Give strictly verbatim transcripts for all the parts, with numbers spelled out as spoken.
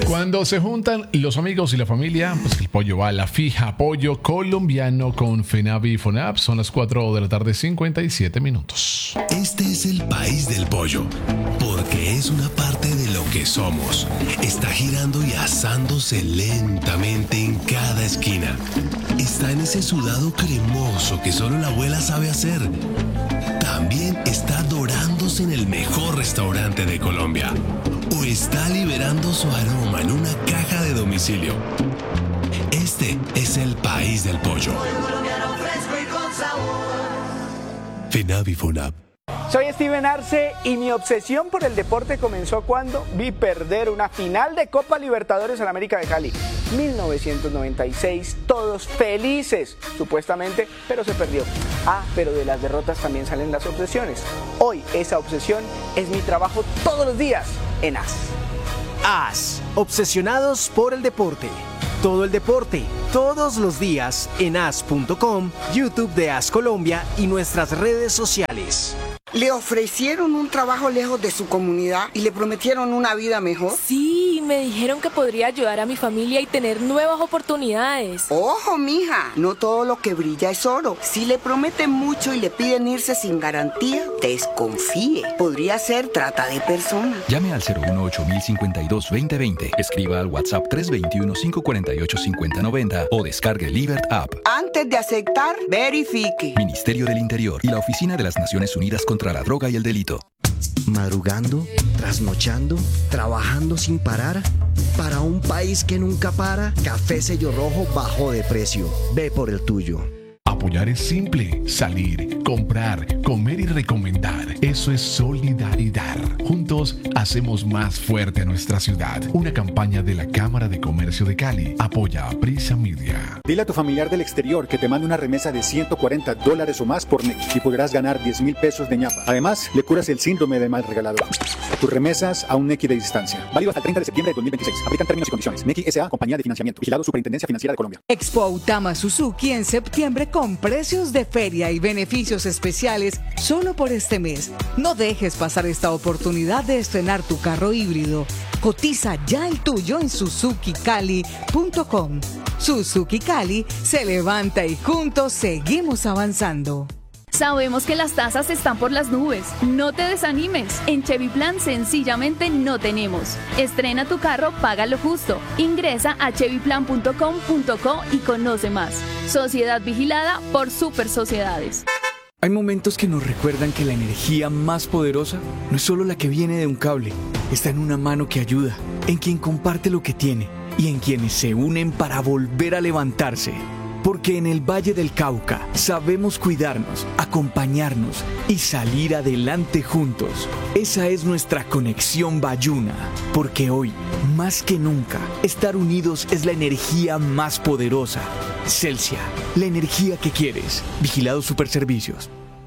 Cuando se juntan los amigos y la familia, pues el pollo va a la fija. Pollo colombiano con FENAVI y FONAP. Son las cuatro de la tarde, cincuenta y siete minutos. Este es el país del pollo, porque es una parte de lo que somos. Está girando y asándose lentamente en cada esquina. Está en ese sudado cremoso que solo la abuela sabe hacer. También está dorándose en el mejor restaurante de Colombia. O está liberando su aroma en una caja de domicilio. Este es el país del pollo. FENAVI FONAP. Soy Steven Arce y mi obsesión por el deporte comenzó cuando vi perder una final de Copa Libertadores en América de Cali. mil novecientos noventa y seis, todos felices, supuestamente, pero se perdió. Ah, pero de las derrotas también salen las obsesiones. Hoy esa obsesión es mi trabajo todos los días en A S. A S, obsesionados por el deporte. Todo el deporte, todos los días en A S punto com, YouTube de A S Colombia y nuestras redes sociales. Le ofrecieron un trabajo lejos de su comunidad y le prometieron una vida mejor. Sí, me dijeron que podría ayudar a mi familia y tener nuevas oportunidades. Ojo, mija, no todo lo que brilla es oro. Si le prometen mucho y le piden irse sin garantía, desconfíe. Podría ser trata de personas. Llame al cero uno ocho mil cincuenta y dos veinte veinte. Escriba al WhatsApp tres dos uno, cinco cuatro ocho, cinco cero nueve cero o descargue Libert App. Antes de aceptar, verifique. Ministerio del Interior y la Oficina de las Naciones Unidas contra la droga y el delito. Madrugando, trasnochando, trabajando sin parar. Para un país que nunca para, Café Sello Rojo bajó de precio. Ve por el tuyo. Apoyar es simple. Salir, comprar, comer y recomendar. Eso es solidaridad. Juntos hacemos más fuerte a nuestra ciudad. Una campaña de la Cámara de Comercio de Cali. Apoya a Prisa Media. Dile a tu familiar del exterior que te mande una remesa de ciento cuarenta dólares o más por Nequi y podrás ganar diez mil pesos de ñapa. Además, le curas el síndrome del mal regalador. Tus remesas a un Nequi de distancia. Válido hasta el treinta de septiembre de dos mil veintiséis. Aplican términos y condiciones. Nequi S A, compañía de financiamiento. Vigilado Superintendencia Financiera de Colombia. Expo Autama Suzuki en septiembre con precios de feria y beneficios especiales solo por este mes. No dejes pasar esta oportunidad de estrenar tu carro híbrido. Cotiza ya el tuyo en suzuki cali punto com. Suzuki Cali se levanta y juntos seguimos avanzando. Sabemos que las tasas están por las nubes. No te desanimes. En Chevy Plan sencillamente no tenemos. Estrena tu carro, paga lo justo. Ingresa a chevy plan punto com punto co y conoce más. Sociedad vigilada por Super Sociedades. Hay momentos que nos recuerdan que la energía más poderosa no es solo la que viene de un cable. Está en una mano que ayuda, en quien comparte lo que tiene y en quienes se unen para volver a levantarse. Porque en el Valle del Cauca sabemos cuidarnos, acompañarnos y salir adelante juntos. Esa es nuestra conexión Bayuna. Porque hoy, más que nunca, estar unidos es la energía más poderosa. Celsia, la energía que quieres. Vigilado Superservicios.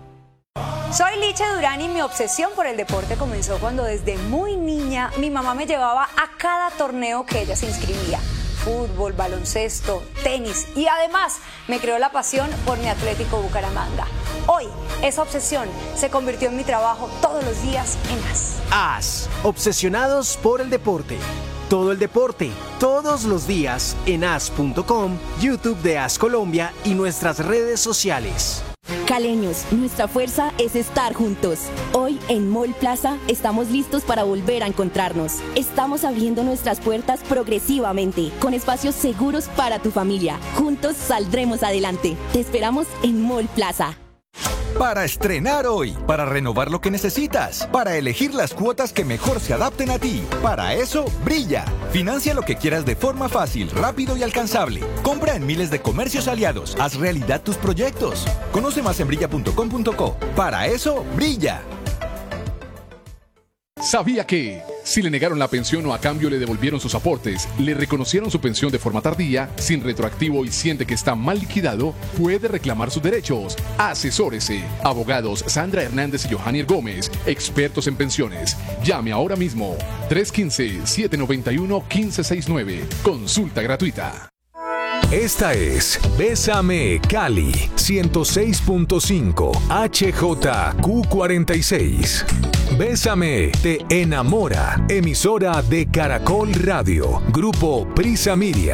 Soy Liche Durán y mi obsesión por el deporte comenzó cuando desde muy niña mi mamá me llevaba a cada torneo que ella se inscribía. Fútbol, baloncesto, tenis y además me creó la pasión por mi Atlético Bucaramanga. Hoy esa obsesión se convirtió en mi trabajo todos los días en A S. A S, obsesionados por el deporte. Todo el deporte, todos los días en A S punto com, YouTube de A S Colombia y nuestras redes sociales. Caleños, nuestra fuerza es estar juntos. Hoy en Mall Plaza estamos listos para volver a encontrarnos. Estamos abriendo nuestras puertas progresivamente, con espacios seguros para tu familia. Juntos saldremos adelante. Te esperamos en Mall Plaza. Para estrenar hoy, para renovar lo que necesitas, para elegir las cuotas que mejor se adapten a ti. Para eso, Brilla. Financia lo que quieras de forma fácil, rápido y alcanzable. Compra en miles de comercios aliados. Haz realidad tus proyectos. Conoce más en brilla punto com punto co. Para eso, Brilla. ¿Sabía que si le negaron la pensión o a cambio le devolvieron sus aportes, le reconocieron su pensión de forma tardía, sin retroactivo y siente que está mal liquidado, puede reclamar sus derechos? Asesórese. Abogados Sandra Hernández y Johannier Gómez, expertos en pensiones. Llame ahora mismo. tres uno cinco, siete nueve uno, uno cinco seis nueve. Consulta gratuita. Esta es Bésame Cali ciento seis punto cinco H J Q cuarenta y seis. Bésame te enamora. Emisora de Caracol Radio. Grupo Prisa Media.